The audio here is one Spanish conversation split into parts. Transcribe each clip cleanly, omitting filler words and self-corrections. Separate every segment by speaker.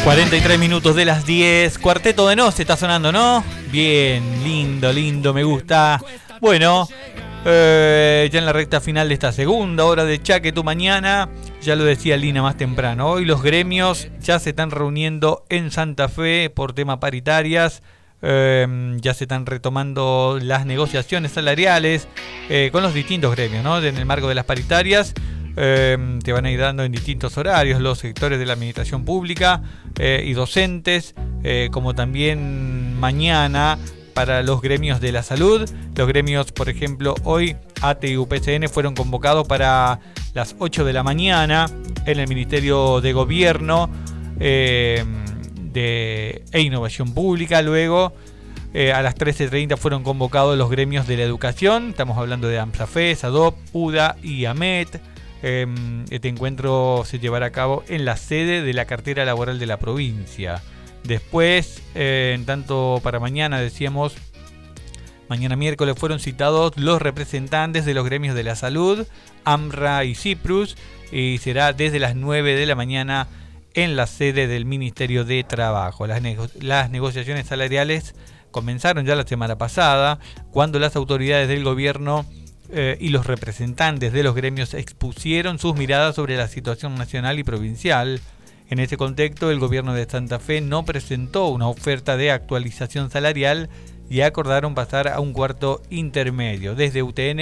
Speaker 1: 43 minutos de las 10. Cuarteto de Nos está sonando, ¿no? Bien, lindo, me gusta. Bueno, ya en la recta final de esta segunda hora de Chaque Tu Mañana, ya lo decía Lina más temprano, hoy los gremios ya se están reuniendo en Santa Fe por temas paritarias. Ya se están retomando las negociaciones salariales con los distintos gremios, ¿no? En el marco de las paritarias. Te van a ir dando en distintos horarios los sectores de la administración pública y docentes, como también mañana para los gremios de la salud. Los gremios, por ejemplo, hoy ATE y UPCN fueron convocados para las 8 de la mañana en el Ministerio de Gobierno e Innovación Pública. Luego a las 13:30 fueron convocados los gremios de la educación. Estamos hablando de AMSAFE, SADOP, UDA y AMET. Este encuentro se llevará a cabo en la sede de la cartera laboral de la provincia. Después, en tanto para mañana, decíamos, mañana miércoles fueron citados los representantes de los gremios de la salud, AMRA y CIPRUS, y será desde las 9 de la mañana en la sede del Ministerio de Trabajo. Las negociaciones salariales comenzaron ya la semana pasada, cuando las autoridades del gobierno y los representantes de los gremios expusieron sus miradas sobre la situación nacional y provincial. En ese contexto, el gobierno de Santa Fe no presentó una oferta de actualización salarial y acordaron pasar a un cuarto intermedio. Desde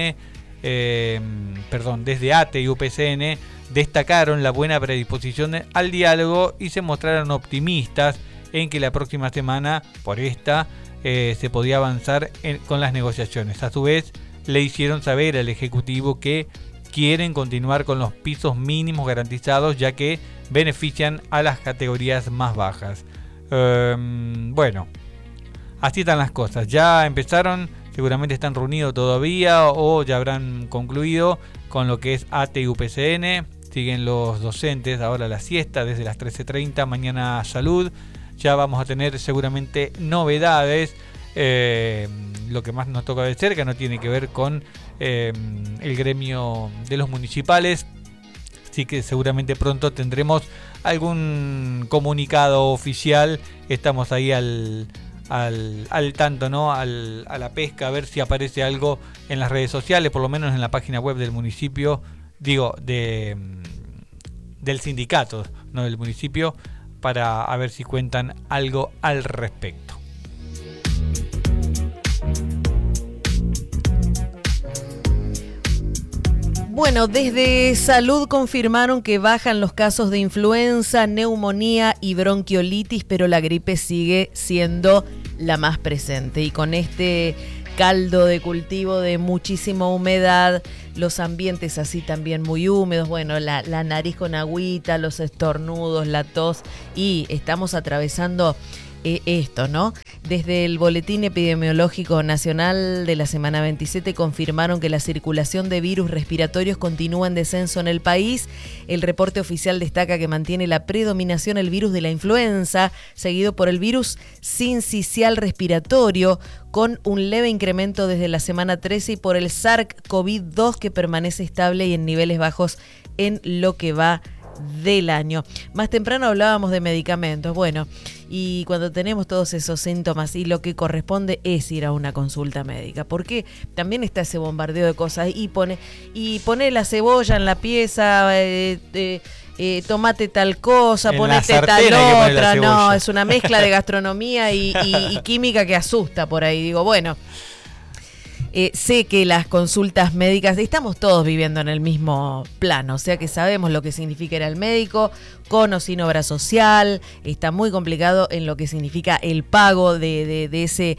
Speaker 1: desde ATE y UPCN destacaron la buena predisposición al diálogo y se mostraron optimistas en que la próxima semana, se podía avanzar con las negociaciones. A su vez, le hicieron saber al Ejecutivo que quieren continuar con los pisos mínimos garantizados, ya que benefician a las categorías más bajas. Bueno, así están las cosas. Ya empezaron, seguramente están reunidos todavía o ya habrán concluido con lo que es ATE y UPCN. Siguen los docentes ahora la siesta desde las 13:30, mañana salud. Ya vamos a tener seguramente novedades. Lo que más nos toca de cerca no tiene que ver con el gremio de los municipales, así que seguramente pronto tendremos algún comunicado oficial. Estamos ahí al tanto, ¿no? A la pesca, a ver si aparece algo en las redes sociales, por lo menos en la página web del municipio, del sindicato, no del municipio, para a ver si cuentan algo al respecto.
Speaker 2: Bueno, desde Salud confirmaron que bajan los casos de influenza, neumonía y bronquiolitis, pero la gripe sigue siendo la más presente. Y con este caldo de cultivo de muchísima humedad, los ambientes así también muy húmedos, bueno, la nariz con agüita, los estornudos, la tos, y estamos atravesando esto, ¿no? Desde el Boletín Epidemiológico Nacional de la semana 27 confirmaron que la circulación de virus respiratorios continúa en descenso en el país. El reporte oficial destaca que mantiene la predominación el virus de la influenza, seguido por el virus sincicial respiratorio, con un leve incremento desde la semana 13, y por el SARS-CoV-2, que permanece estable y en niveles bajos en lo que va del año. Más temprano hablábamos de medicamentos. Bueno, y cuando tenemos todos esos síntomas, y lo que corresponde es ir a una consulta médica, porque también está ese bombardeo de cosas, y pone la cebolla en la pieza, tomate tal cosa, ponete tal otra. No, es una mezcla de gastronomía y química que asusta por ahí. Digo, bueno, sé que las consultas médicas, estamos todos viviendo en el mismo plano, o sea que sabemos lo que significa ir al médico, con o sin obra social. Está muy complicado en lo que significa el pago de ese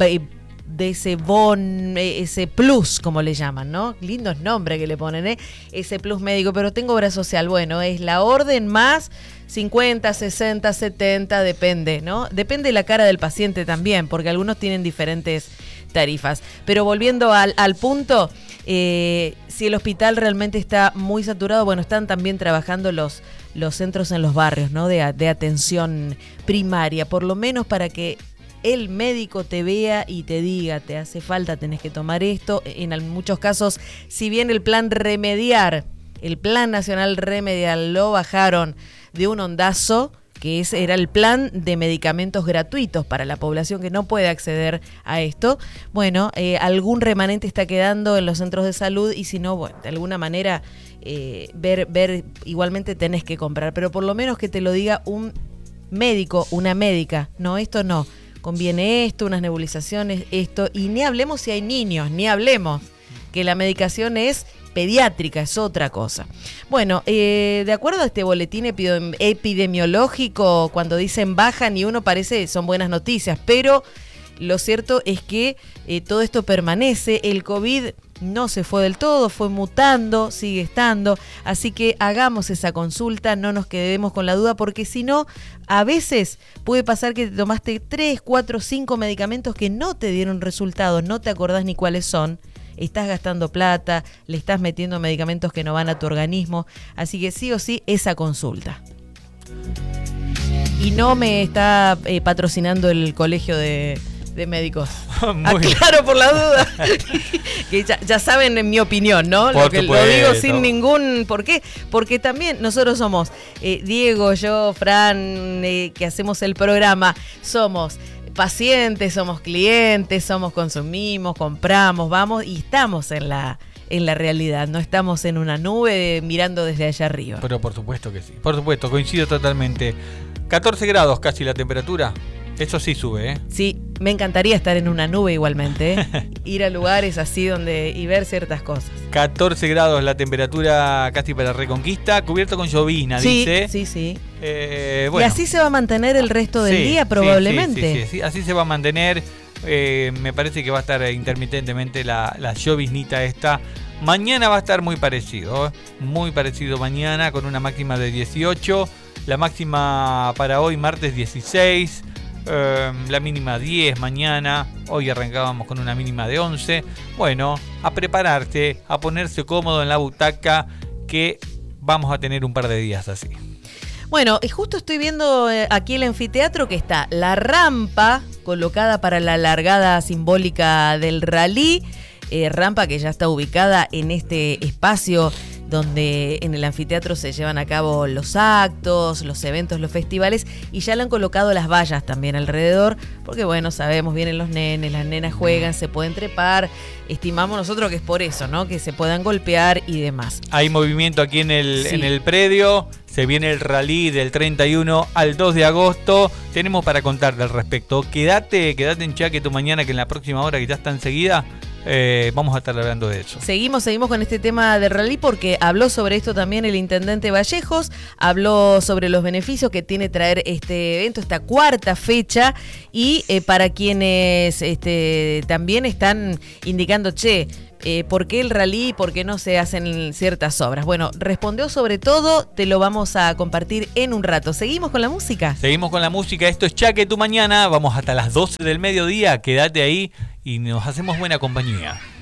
Speaker 2: ese plus, como le llaman, ¿no? Lindos nombres que le ponen, ese plus médico, pero tengo obra social. Bueno, es la orden más 50, 60, 70, depende, ¿no? Depende de la cara del paciente también, porque algunos tienen diferentes tarifas. Pero volviendo al punto, si el hospital realmente está muy saturado, bueno, están también trabajando los centros en los barrios, ¿no? De atención primaria, por lo menos para que el médico te vea y te diga, te hace falta, tenés que tomar esto. En muchos casos, si bien el plan nacional remedial lo bajaron de un ondazo, que era el plan de medicamentos gratuitos para la población que no puede acceder a esto. Bueno, algún remanente está quedando en los centros de salud y si no, bueno, de alguna manera ver igualmente tenés que comprar, pero por lo menos que te lo diga un médico, una médica. No, esto no. Conviene esto, unas nebulizaciones, esto. Y ni hablemos si hay niños, ni hablemos que la medicación es pediátrica, es otra cosa. Bueno, de acuerdo a este boletín epidemiológico, cuando dicen bajan y uno parece son buenas noticias, pero lo cierto es que todo esto permanece. El COVID no se fue del todo, fue mutando, sigue estando, así que hagamos esa consulta, no nos quedemos con la duda, porque si no, a veces puede pasar que te tomaste 3, 4, 5 medicamentos que no te dieron resultados, no te acordás ni cuáles son. Estás gastando plata, le estás metiendo medicamentos que no van a tu organismo, así que sí o sí esa consulta. Y no me está patrocinando el colegio de médicos. Aclaro por la duda. Que ya saben en mi opinión, ¿no? Lo digo sin ningún... ¿Por qué? Porque también nosotros somos, Diego, yo, Fran, que hacemos el programa, somos pacientes, somos clientes, consumimos, compramos, vamos y estamos en la realidad, no estamos en una nube mirando desde allá arriba.
Speaker 1: Pero por supuesto que sí, por supuesto, coincido totalmente. 14 grados casi la temperatura, eso sí sube, ¿eh? Sí,
Speaker 2: me encantaría estar en una nube igualmente, ir a lugares así y ver ciertas cosas.
Speaker 1: 14 grados la temperatura casi para Reconquista, cubierto con llovizna, dice.
Speaker 2: Sí. Bueno. Y así se va a mantener el resto del día probablemente.
Speaker 1: Sí, así se va a mantener. Me parece que va a estar intermitentemente la lloviznita esta. Mañana va a estar muy parecido mañana, con una máxima de 18. La máxima para hoy, martes 16. La mínima 10 mañana. Hoy arrancábamos con una mínima de 11. Bueno, a prepararse, a ponerse cómodo en la butaca, que vamos a tener un par de días así.
Speaker 2: Bueno, y justo estoy viendo aquí el anfiteatro que está la rampa colocada para la largada simbólica del rally, rampa que ya está ubicada en este espacio donde en el anfiteatro se llevan a cabo los actos, los eventos, los festivales, y ya le han colocado las vallas también alrededor, porque bueno, sabemos, vienen los nenes, las nenas juegan, se pueden trepar, estimamos nosotros que es por eso, ¿no? Que se puedan golpear y demás.
Speaker 1: Hay movimiento aquí en el predio, se viene el rally del 31 al 2 de agosto, tenemos para contarte al respecto. Quédate en Chaque Tu Mañana, que en la próxima hora, que ya está enseguida, vamos a estar hablando de eso.
Speaker 2: Seguimos con este tema de rally, porque habló sobre esto también el intendente Vallejos, habló sobre los beneficios que tiene traer este evento, esta cuarta fecha, y para quienes también están indicando, ¿por qué el rally? ¿Por qué no se hacen ciertas obras? Bueno, respondió sobre todo, te lo vamos a compartir en un rato. ¿Seguimos con la música?
Speaker 1: Seguimos con la música, esto es Chaque Tu Mañana, vamos hasta las 12 del mediodía, quédate ahí y nos hacemos buena compañía.